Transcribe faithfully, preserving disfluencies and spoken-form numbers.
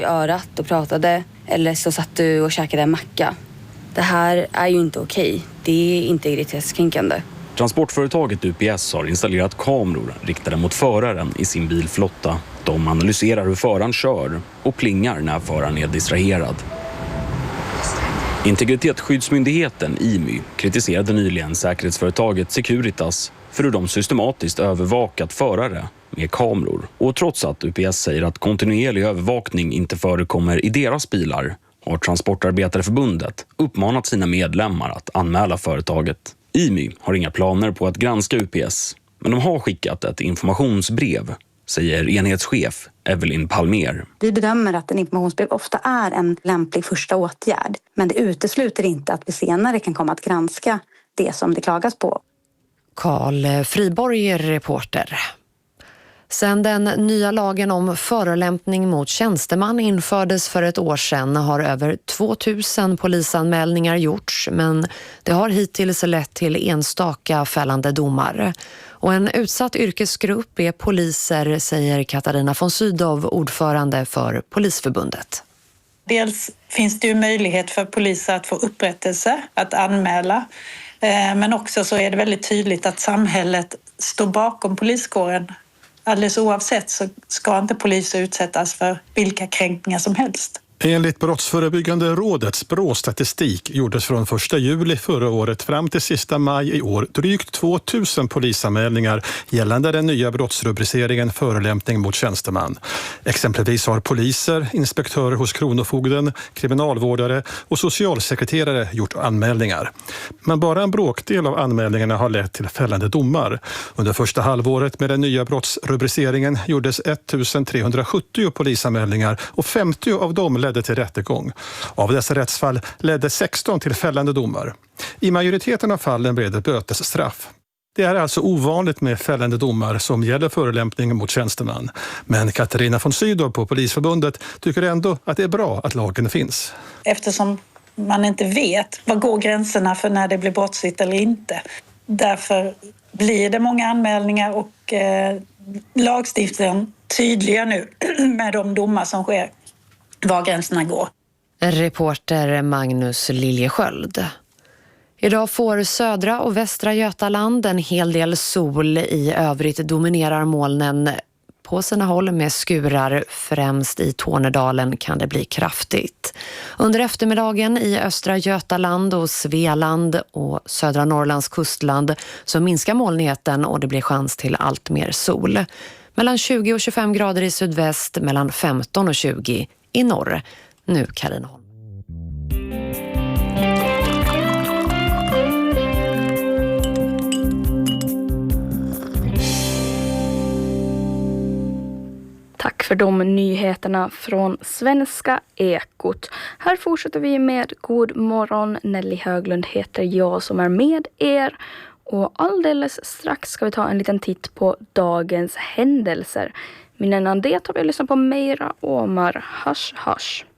i örat och pratade, eller så satt du och käkade en macka. Det här är ju inte okej. Det är integritetskränkande. Transportföretaget U P S har installerat kameror riktade mot föraren i sin bilflotta. De analyserar hur föraren kör och plingar när föraren är distraherad. Integritetsskyddsmyndigheten I M Y kritiserade nyligen säkerhetsföretaget Securitas för hur de systematiskt övervakat förare med kameror. Och trots att U P S säger att kontinuerlig övervakning inte förekommer i deras bilar har Transportarbetareförbundet uppmanat sina medlemmar att anmäla företaget. I M Y har inga planer på att granska U P S, men de har skickat ett informationsbrev, säger enhetschef Evelyn Palmer. Vi bedömer att en informationsbrev ofta är en lämplig första åtgärd, men det utesluter inte att vi senare kan komma att granska det som det klagas på. Carl Friborg, reporter. Sedan den nya lagen om förolämpning mot tjänsteman infördes för ett år sedan har över tvåtusen polisanmälningar gjorts, men det har hittills lett till enstaka fällande domar. Och en utsatt yrkesgrupp är poliser, säger Katarina von Sydow, ordförande för Polisförbundet. Dels finns det ju möjlighet för poliser att få upprättelse, att anmäla. Men också så är det väldigt tydligt att samhället står bakom poliskåren. Alldeles oavsett så ska inte poliser utsättas för vilka kränkningar som helst. Enligt Brottsförebyggande rådets BRÅ-statistik gjordes från första juli förra året fram till sista maj i år drygt tvåtusen polisanmälningar gällande den nya brottsrubriceringen förolämpning mot tjänsteman. Exempelvis har poliser, inspektörer hos kronofogden, kriminalvårdare och socialsekreterare gjort anmälningar. Men bara en bråkdel av anmälningarna har lett till fällande domar. Under första halvåret med den nya brottsrubriceringen gjordes ettusentrehundrasjuttio polisanmälningar och femtio av dem ledde till rättegång. Av dessa rättsfall ledde sexton till fällande domar. I majoriteten av fallen blev det bötesstraff. Det är alltså ovanligt med fällande domar som gäller förolämpning mot tjänsteman. Men Katarina von Sydow på Polisförbundet tycker ändå att det är bra att lagen finns. Eftersom man inte vet vad går gränserna för när det blir brottsligt eller inte. Därför blir det många anmälningar och eh, lagstiftaren tydliga nu med de domar som sker var gränserna går. Reporter Magnus Liljesköld. Idag får södra och västra Götaland en hel del sol. I övrigt dominerar molnen på sina håll med skurar. Främst i Tornedalen kan det bli kraftigt. Under eftermiddagen i östra Götaland och Svealand och södra Norrlands kustland så minskar molnigheten och det blir chans till allt mer sol. Mellan tjugo och tjugofem grader i sydväst, mellan femton och tjugo i norr. Nu Karinholm. Tack för de nyheterna från Svenska Ekot. Här fortsätter vi med God morgon. Nelly Höglund heter jag som är med er. Och alldeles strax ska vi ta en liten titt på dagens händelser. Men innan det har vi lyssnat på Meira Omar, Hush Hush.